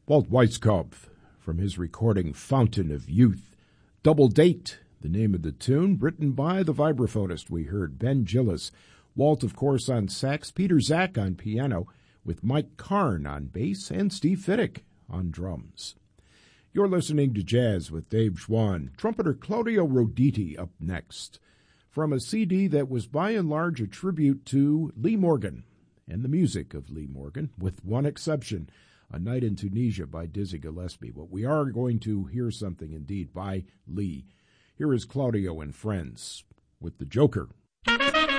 Walt Weiskopf, from his recording Fountain of Youth. Double Date, the name of the tune, written by the vibraphonist we heard, Ben Gillis. Walt, of course, on sax, Peter Zach on piano, with Mike Karn on bass, and Steve Fiddick on drums. You're listening to Jazz with Dave Schwann. Trumpeter Claudio Roditi up next, from a CD that was by and large a tribute to Lee Morgan and the music of Lee Morgan, with one exception, A Night in Tunisia by Dizzy Gillespie. But we are going to hear something indeed by Lee. Here is Claudio and Friends with the Joker.